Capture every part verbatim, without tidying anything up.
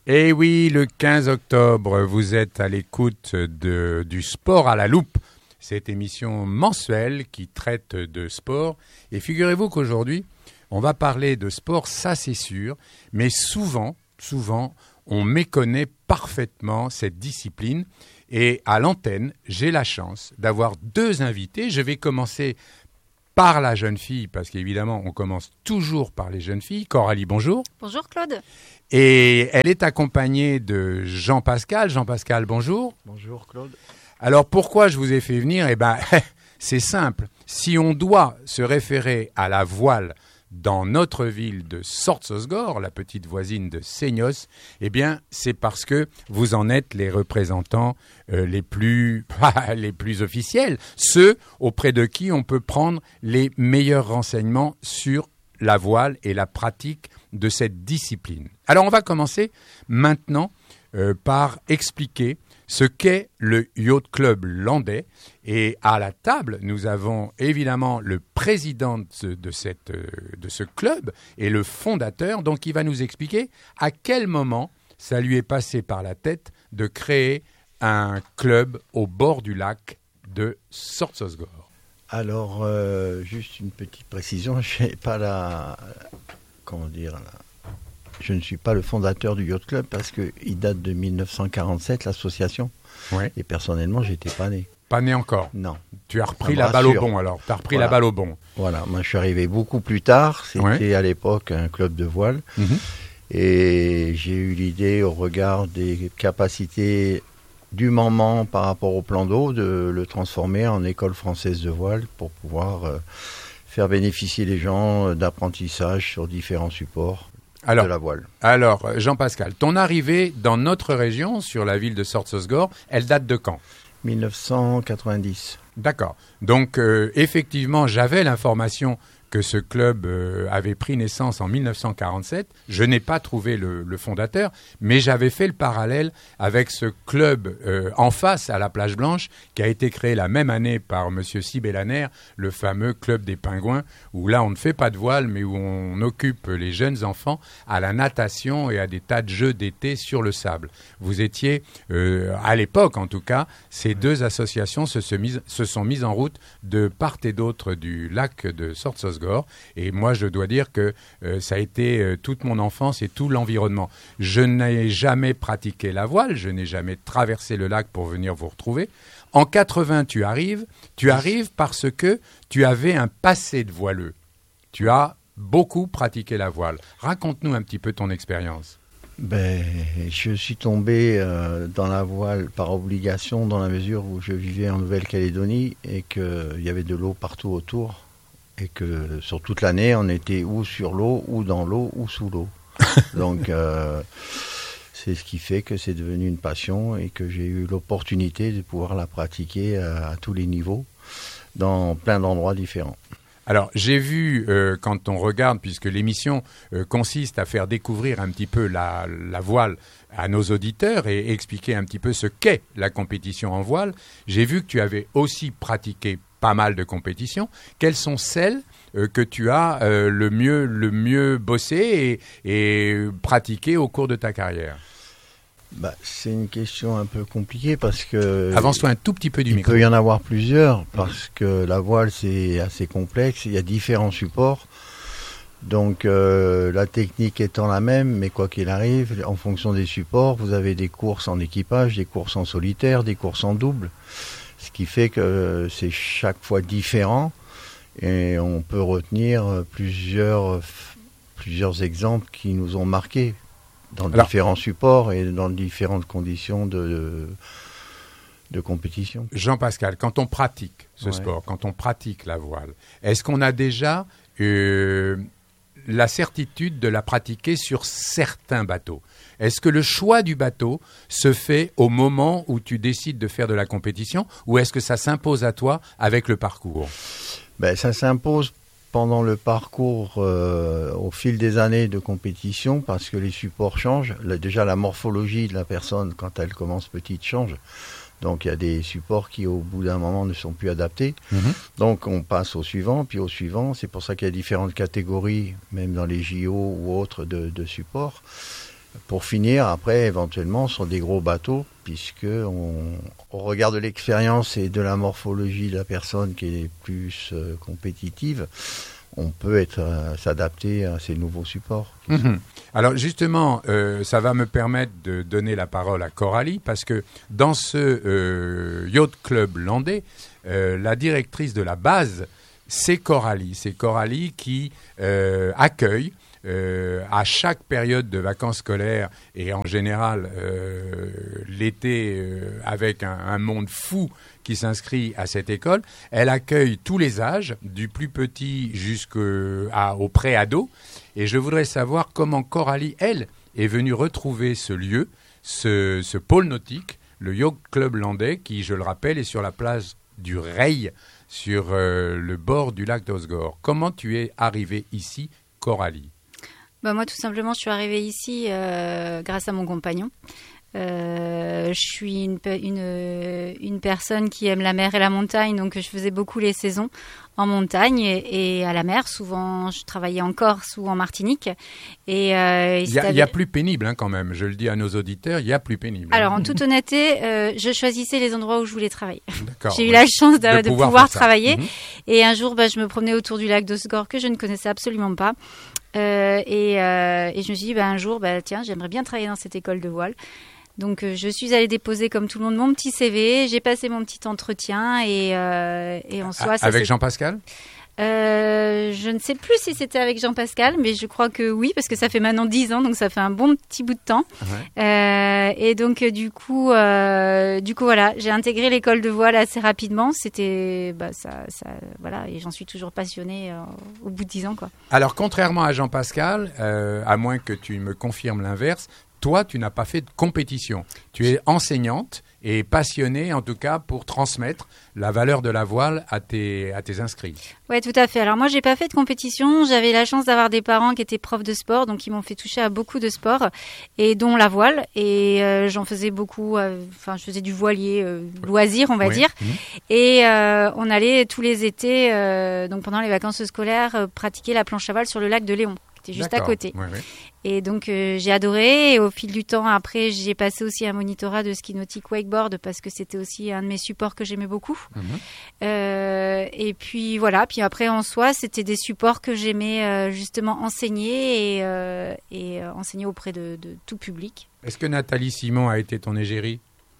Et oui, le quinze octobre, vous êtes à l'écoute de, du Sport à la loupe, cette émission mensuelle qui traite de sport. Et figurez-vous qu'aujourd'hui, on va parler de sport, ça c'est sûr, mais souvent, souvent, on méconnaît parfaitement cette discipline. Et à l'antenne, j'ai la chance d'avoir deux invités. Je vais commencer par la jeune fille, parce qu'évidemment, on commence toujours par les jeunes filles. Coralie, bonjour. Bonjour Claude. Et elle est accompagnée de Jean-Pascal. Jean-Pascal, bonjour. Bonjour Claude. Alors pourquoi je vous ai fait venir ? Eh bien, c'est simple. Si on doit se référer à la voile dans notre ville de Sortsosgor, la petite voisine de Seignos, eh bien, c'est parce que vous en êtes les représentants euh, les plus, les plus officiels, ceux auprès de qui on peut prendre les meilleurs renseignements sur la voile et la pratique de cette discipline. Alors, on va commencer maintenant euh, par expliquer ce qu'est le Yacht Club landais. Et à la table, nous avons évidemment le président de, de, cette, de ce club et le fondateur. Donc, il va nous expliquer à quel moment ça lui est passé par la tête de créer un club au bord du lac de Sortsosgor. Alors, euh, juste une petite précision, je n'ai pas la... Comment dire la, je ne suis pas le fondateur du Yacht Club parce qu'il date de dix-neuf cent quarante-sept, l'association. Ouais. Et personnellement, je n'étais pas né. Pas né encore ? Non. Tu as repris la balle au bon alors. Tu as repris voilà. la balle au bon. Voilà. Moi, je suis arrivé beaucoup plus tard. C'était ouais. à l'époque un club de voile. Mm-hmm. Et j'ai eu l'idée, au regard des capacités du moment par rapport au plan d'eau, de le transformer en école française de voile pour pouvoir euh, faire bénéficier les gens d'apprentissage sur différents supports. Alors, de la voile. Alors, Jean-Pascal, ton arrivée dans notre région, sur la ville de Sortsosgor, elle date de quand ? dix-neuf cent quatre-vingt-dix. D'accord. Donc, euh, effectivement, j'avais l'information que ce club euh, avait pris naissance en dix-neuf cent quarante-sept. Je n'ai pas trouvé le, le fondateur, mais j'avais fait le parallèle avec ce club euh, en face à la Plage Blanche, qui a été créé la même année par M. Sibélaner, le fameux club des pingouins, où là on ne fait pas de voile, mais où on occupe les jeunes enfants à la natation et à des tas de jeux d'été sur le sable. Vous étiez, euh, à l'époque en tout cas, ces deux associations se, se, mis, se sont mises en route de part et d'autre du lac de Sortsosgor. Et moi, je dois dire que euh, ça a été euh, toute mon enfance et tout l'environnement. Je n'ai jamais pratiqué la voile, je n'ai jamais traversé le lac pour venir vous retrouver. En quatre-vingts, tu arrives. Tu arrives parce que tu avais un passé de voileux. Tu as beaucoup pratiqué la voile. Raconte-nous un petit peu ton expérience. Ben, je suis tombé euh, dans la voile par obligation dans la mesure où je vivais en Nouvelle-Calédonie et qu'il y avait de l'eau partout autour. Et que sur toute l'année, on était ou sur l'eau, ou dans l'eau, ou sous l'eau. Donc, euh, c'est ce qui fait que c'est devenu une passion et que j'ai eu l'opportunité de pouvoir la pratiquer à, à tous les niveaux, dans plein d'endroits différents. Alors, j'ai vu, euh, quand on regarde, puisque l'émission euh, consiste à faire découvrir un petit peu la, la voile à nos auditeurs et expliquer un petit peu ce qu'est la compétition en voile, j'ai vu que tu avais aussi pratiqué pas mal de compétitions. Quelles sont celles euh, que tu as euh, le mieux, le mieux bossé et, et pratiqué au cours de ta carrière ? Bah, c'est une question un peu compliquée parce que... Avance-toi un tout petit peu du il micro. Il peut y en avoir plusieurs parce que la voile, c'est assez complexe. Il y a différents supports. Donc, euh, la technique étant la même, mais quoi qu'il arrive, en fonction des supports, vous avez des courses en équipage, des courses en solitaire, des courses en double. Ce qui fait que c'est chaque fois différent et on peut retenir plusieurs, plusieurs exemples qui nous ont marqués dans Alors, différents supports et dans différentes conditions de, de, de compétition. Jean-Pascal, quand on pratique ce ouais. sport, quand on pratique la voile, est-ce qu'on a déjà euh, la certitude de la pratiquer sur certains bateaux ? Est-ce que le choix du bateau se fait au moment où tu décides de faire de la compétition ou est-ce que ça s'impose à toi avec le parcours ? Ben, ça s'impose pendant le parcours euh, au fil des années de compétition parce que les supports changent. Là, déjà, la morphologie de la personne, quand elle commence petite, change. Donc, il y a des supports qui, au bout d'un moment, ne sont plus adaptés. Mmh. Donc, on passe au suivant, puis au suivant. C'est pour ça qu'il y a différentes catégories, même dans les J O ou autres, de, de supports. pour finir après éventuellement sur des gros bateaux, puisque on, au regard de l'expérience et de la morphologie de la personne qui est plus euh, compétitive, on peut être euh, s'adapter à ces nouveaux supports. Mmh. Alors justement, euh, ça va me permettre de donner la parole à Coralie, parce que dans ce euh, yacht club landais, euh, la directrice de la base, c'est Coralie. C'est Coralie qui euh, accueille euh, à chaque période de vacances scolaires et en général euh, l'été euh, avec un, un monde fou qui s'inscrit à cette école. Elle accueille tous les âges, du plus petit jusqu'au pré-ado. Et je voudrais savoir comment Coralie, elle, est venue retrouver ce lieu, ce, ce pôle nautique, le Yacht Club landais, qui, je le rappelle, est sur la plage du Reil, sur euh, le bord du lac d'Osgore. Comment tu es arrivée ici, Coralie ? Bah moi, tout simplement, je suis arrivée ici euh, grâce à mon compagnon. Euh, je suis une, une, une personne qui aime la mer et la montagne, donc je faisais beaucoup les saisons en montagne et, et à la mer. Souvent, je travaillais en Corse ou en Martinique. Et euh, il y a, avait... y a plus pénible hein, quand même, je le dis à nos auditeurs, il y a plus pénible. Alors, en toute honnêteté, euh, je choisissais les endroits où je voulais travailler. J'ai oui. eu la chance de, de, de pouvoir, pouvoir travailler. Mm-hmm. Et un jour, bah, je me promenais autour du lac d'Osgore que je ne connaissais absolument pas. Euh, et, euh, et je me suis dit, bah, un jour, bah, tiens, j'aimerais bien travailler dans cette école de voile. Donc, euh, je suis allée déposer, comme tout le monde, mon petit C V. J'ai passé mon petit entretien et, euh, et en soi... Ça, avec c'est... Jean-Pascal euh, Je ne sais plus si c'était avec Jean-Pascal, mais je crois que oui, parce que ça fait maintenant dix ans, donc ça fait un bon petit bout de temps. Ouais. Euh, et donc, euh, du coup, euh, du coup, voilà, j'ai intégré l'école de voile assez rapidement. C'était... Bah, ça, ça, voilà, et j'en suis toujours passionnée euh, au bout de dix ans, quoi. Alors, contrairement à Jean-Pascal, euh, à moins que tu me confirmes l'inverse, toi, tu n'as pas fait de compétition. Tu es enseignante et passionnée, en tout cas, pour transmettre la valeur de la voile à tes, à tes inscrits. Oui, tout à fait. Alors moi, j'ai pas fait de compétition. J'avais la chance d'avoir des parents qui étaient profs de sport, donc ils m'ont fait toucher à beaucoup de sports, et dont la voile. Et euh, j'en faisais beaucoup. Enfin, euh, je faisais du voilier euh, loisir, on va oui. dire. Mmh. Et euh, on allait tous les étés, euh, donc pendant les vacances scolaires, euh, pratiquer la planche à voile sur le lac de Léon. C'était juste D'accord. à côté. Oui, oui. Et donc, euh, j'ai adoré. Et au fil du temps, après, j'ai passé aussi un monitorat de ski nautique wakeboard parce que c'était aussi un de mes supports que j'aimais beaucoup. Mmh. Euh, et puis, voilà. Puis après, en soi, c'était des supports que j'aimais euh, justement enseigner et, euh, et euh, enseigner auprès de, de tout public. Est-ce que Nathalie Simon a été ton égérie ?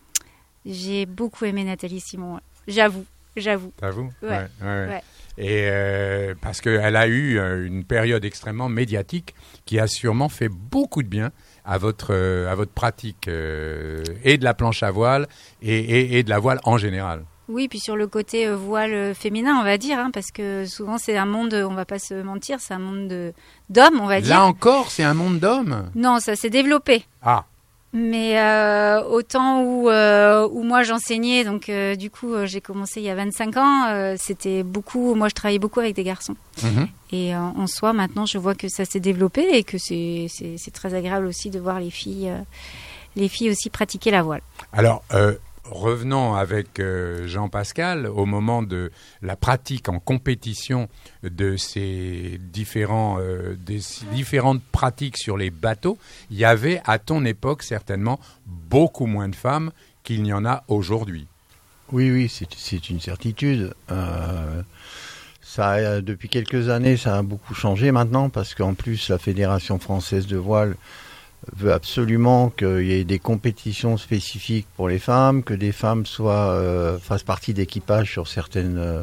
J'ai beaucoup aimé Nathalie Simon, ouais. J'avoue. J'avoue. T'avoues ? Ouais. Ouais, ouais. ouais. Et euh, parce qu'elle a eu euh, une période extrêmement médiatique qui a sûrement fait beaucoup de bien à votre, euh, à votre pratique euh, et de la planche à voile et, et, et de la voile en général. Oui, puis sur le côté euh, voile féminin, on va dire, hein, parce que souvent c'est un monde, on va pas se mentir, c'est un monde de, d'hommes, on va dire. Là encore, c'est un monde d'hommes ? Non, ça s'est développé. Ah. Mais euh, au temps où, euh, où moi j'enseignais, donc euh, du coup euh, j'ai commencé il y a vingt-cinq ans, euh, c'était beaucoup, moi je travaillais beaucoup avec des garçons. Mmh. Et euh, en soi maintenant je vois que ça s'est développé et que c'est, c'est, c'est très agréable aussi de voir les filles, euh, les filles aussi pratiquer la voile. Alors, euh, revenons avec euh, Jean-Pascal au moment de la pratique en compétition de ces différents, euh, des différentes pratiques sur les bateaux. Il y avait à ton époque certainement beaucoup moins de femmes qu'il n'y en a aujourd'hui. Oui, oui, c'est, c'est une certitude. Euh, ça a, depuis quelques années, ça a beaucoup changé maintenant parce qu'en plus la Fédération française de voile veut absolument qu'il y ait des compétitions spécifiques pour les femmes, que des femmes soient, euh, fassent partie d'équipage sur certaines euh,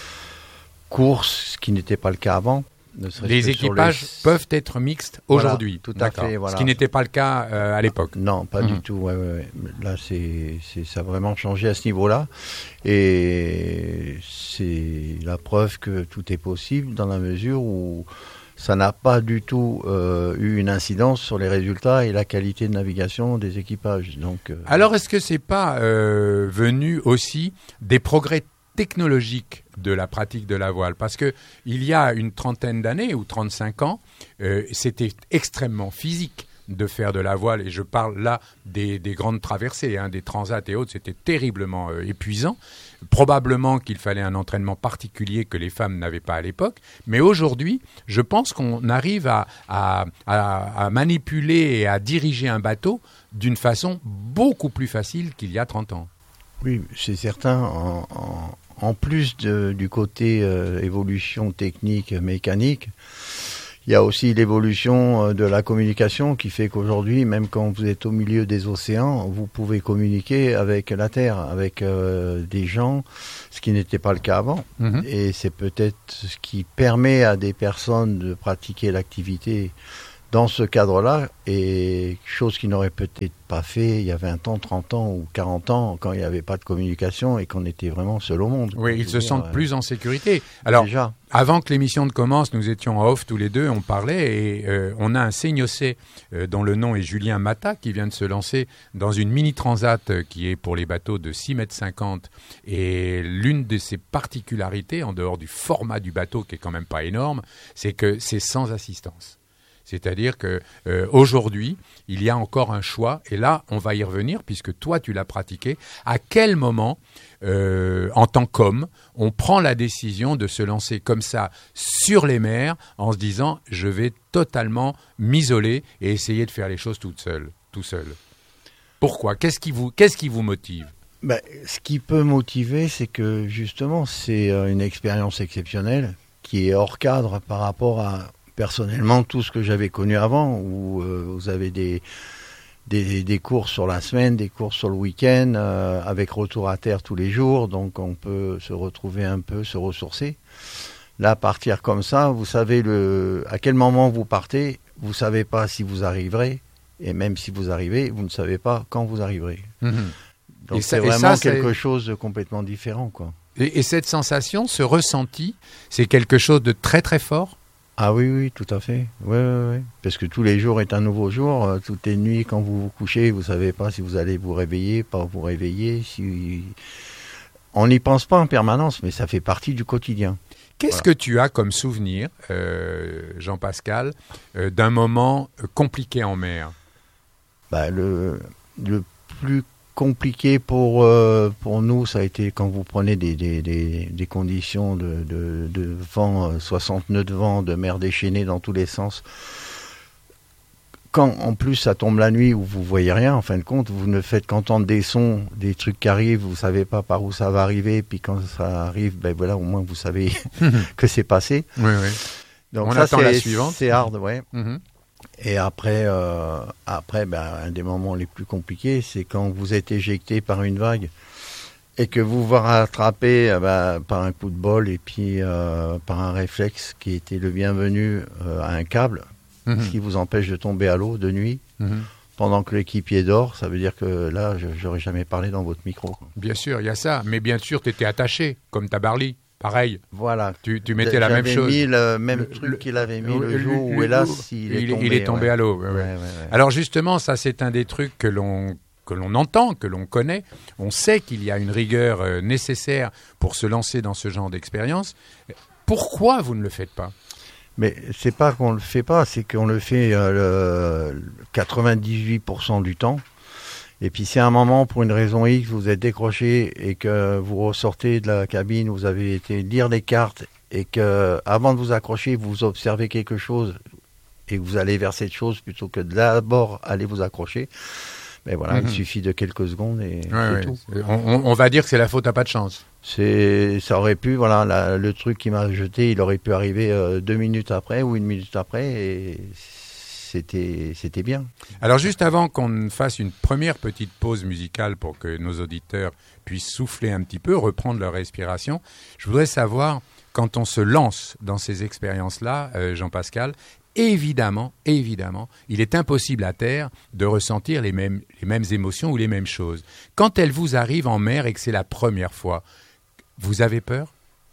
courses, ce qui n'était pas le cas avant. Les équipages les... peuvent être mixtes aujourd'hui. Voilà, tout à fait. Voilà. Ce qui n'était pas le cas euh, à l'époque. Non, pas mmh. du tout. Ouais, ouais. Là, c'est, c'est, ça a vraiment changé à ce niveau-là. Et c'est la preuve que tout est possible dans la mesure où ça n'a pas du tout euh, eu une incidence sur les résultats et la qualité de navigation des équipages. Donc, euh... Alors, est-ce que c'est pas euh, venu aussi des progrès technologiques de la pratique de la voile? Parce que il y a une trentaine d'années ou trente-cinq ans, euh, c'était extrêmement physique de faire de la voile, et je parle là des, des grandes traversées, hein, des transats et autres, c'était terriblement euh, épuisant. Probablement qu'il fallait un entraînement particulier que les femmes n'avaient pas à l'époque. Mais aujourd'hui, je pense qu'on arrive à, à, à, à manipuler et à diriger un bateau d'une façon beaucoup plus facile qu'il y a trente ans. Oui, c'est certain. En, en, en plus de, du côté euh, évolution technique, mécanique, il y a aussi l'évolution de la communication qui fait qu'aujourd'hui, même quand vous êtes au milieu des océans, vous pouvez communiquer avec la Terre, avec euh, des gens, ce qui n'était pas le cas avant. Mmh. Et c'est peut-être ce qui permet à des personnes de pratiquer l'activité dans ce cadre-là, et chose qu'ils n'auraient peut-être pas fait il y a vingt ans, trente ans ou quarante ans, quand il n'y avait pas de communication et qu'on était vraiment seul au monde. Oui, ils se dire, sentent euh, plus en sécurité. Alors, déjà. Avant que l'émission ne commence, nous étions en off tous les deux, on parlait, et euh, on a un seignocé euh, dont le nom est Julien Mata, qui vient de se lancer dans une mini-transat euh, qui est pour les bateaux de six mètres cinquante. Et l'une de ses particularités, en dehors du format du bateau, qui est quand même pas énorme, c'est que c'est sans assistance. C'est-à-dire qu'aujourd'hui, euh, il y a encore un choix, et là, on va y revenir, puisque toi, tu l'as pratiqué. À quel moment, euh, en tant qu'homme, on prend la décision de se lancer comme ça sur les mers, en se disant « je vais totalement m'isoler et essayer de faire les choses toute seule, tout seul ». Pourquoi ? Qu'est-ce qui vous, qu'est-ce qui vous motive ? Ben, ce qui peut motiver, c'est que justement, c'est une expérience exceptionnelle qui est hors cadre par rapport à... personnellement, tout ce que j'avais connu avant, où euh, vous avez des, des, des courses sur la semaine, des courses sur le week-end, euh, avec retour à terre tous les jours, donc on peut se retrouver un peu, se ressourcer. Là, partir comme ça, vous savez le, à quel moment vous partez, vous ne savez pas si vous arriverez, et même si vous arrivez, vous ne savez pas quand vous arriverez. Mmh. Donc et c'est ça, vraiment ça, quelque c'est... chose de complètement différent, quoi. Et, et cette sensation, ce ressenti, c'est quelque chose de très très fort ? Ah oui, oui, tout à fait. Oui, oui, oui. Parce que tous les jours est un nouveau jour. Euh, toutes les nuits, quand vous vous couchez, vous ne savez pas si vous allez vous réveiller, pas vous réveiller. Si... On n'y pense pas en permanence, mais ça fait partie du quotidien. Qu'est-ce voilà. que tu as comme souvenir, euh, Jean-Pascal, euh, d'un moment compliqué en mer ? Bah, le, le plus compliqué pour, euh, pour nous, ça a été quand vous prenez des, des, des, des conditions de, de, de vent, soixante nœuds de vent, de mer déchaînée dans tous les sens. Quand en plus ça tombe la nuit où vous voyez rien, en fin de compte, vous ne faites qu'entendre des sons, des trucs qui arrivent, vous savez pas par où ça va arriver, puis quand ça arrive, ben voilà, au moins vous savez que c'est passé. Oui, oui. Donc on ça, attend c'est, la suivante. C'est hard, ouais. Mm-hmm. Et après, euh, après ben, un des moments les plus compliqués, c'est quand vous êtes éjecté par une vague et que vous vous rattrapez ben, par un coup de bol et puis euh, par un réflexe qui était le bienvenu euh, à un câble, mmh. ce qui vous empêche de tomber à l'eau de nuit. Mmh. Pendant que l'équipier dort, ça veut dire que là, je n'aurais jamais parlé dans votre micro. Quoi. Bien sûr, il y a ça. Mais bien sûr, tu étais attaché, comme Tabarly. Pareil. Voilà. Tu, tu mettais la même chose. J'avais mis le même le, truc le, qu'il avait mis le, le jour où, hélas, il est il, tombé. Il est tombé ouais. à l'eau. Ouais, ouais. Ouais, ouais, ouais. Alors justement, ça, c'est un des trucs que l'on, que l'on entend, que l'on connaît. On sait qu'il y a une rigueur euh, nécessaire pour se lancer dans ce genre d'expérience. Pourquoi vous ne le faites pas ? Mais c'est pas qu'on le fait pas, c'est qu'on le fait euh, le quatre-vingt-dix-huit pour cent du temps. Et puis si à un moment, pour une raison X, vous êtes décroché et que vous ressortez de la cabine, vous avez été lire les cartes et que avant de vous accrocher, vous observez quelque chose et que vous allez vers cette chose plutôt que d'abord aller vous accrocher, mais voilà, mm-hmm. il suffit de quelques secondes et ouais, c'est ouais. tout. On, on va dire que c'est la faute à pas de chance. C'est, ça aurait pu, voilà, la, le truc qui m'a jeté, il aurait pu arriver euh, deux minutes après ou une minute après et C'était, c'était bien. Alors juste avant qu'on fasse une première petite pause musicale pour que nos auditeurs puissent souffler un petit peu, reprendre leur respiration, je voudrais savoir, quand on se lance dans ces expériences-là, euh, Jean-Pascal, évidemment, évidemment, il est impossible à terre de ressentir les mêmes, les mêmes émotions ou les mêmes choses. Quand elles vous arrivent en mer et que c'est la première fois, vous avez peur ?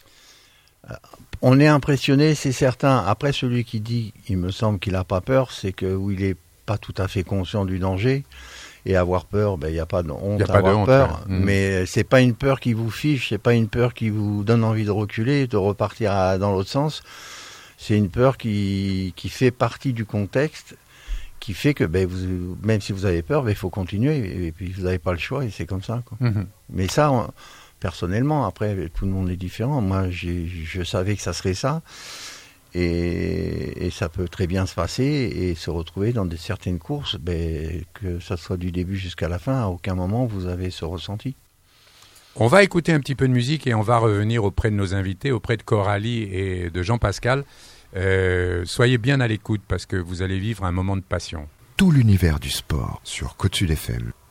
On est impressionné, c'est certain. Après, celui qui dit, il me semble qu'il n'a pas peur, c'est que où il n'est pas tout à fait conscient du danger. Et avoir peur, ben, il n'y a pas de honte à avoir peur. Mmh. Mais c'est pas une peur qui vous fiche, c'est pas une peur qui vous donne envie de reculer, de repartir à, dans l'autre sens. C'est une peur qui, qui fait partie du contexte, qui fait que ben, vous, même si vous avez peur, ben, il faut continuer. Et puis vous n'avez pas le choix et c'est comme ça. Quoi. Mm-hmm. Mais ça, on, personnellement, après, tout le monde est différent. Moi, j'ai, je savais que ça serait ça. Et, et ça peut très bien se passer et se retrouver dans des, certaines courses, ben, que ça soit du début jusqu'à la fin, à aucun moment vous avez ce ressenti. On va écouter un petit peu de musique et on va revenir auprès de nos invités, auprès de Coralie et de Jean-Pascal. Euh, soyez bien à l'écoute parce que vous allez vivre un moment de passion. Tout l'univers du sport sur Côte Sud F M.